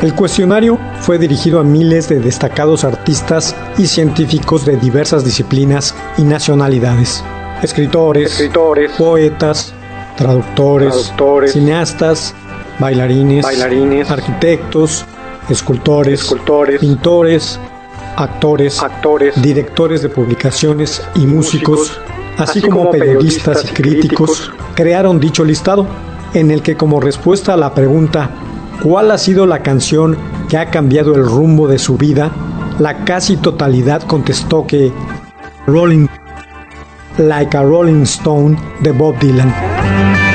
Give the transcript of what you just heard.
El cuestionario fue dirigido a miles de destacados artistas y científicos de diversas disciplinas y nacionalidades. Escritores, poetas, traductores, cineastas, bailarines, arquitectos, escultores, pintores, actores, directores de publicaciones y músicos, así como periodistas y críticos, crearon dicho listado, en el que como respuesta a la pregunta ¿cuál ha sido la canción que ha cambiado el rumbo de su vida?, la casi totalidad contestó que Rolling Like a Rolling Stone de Bob Dylan.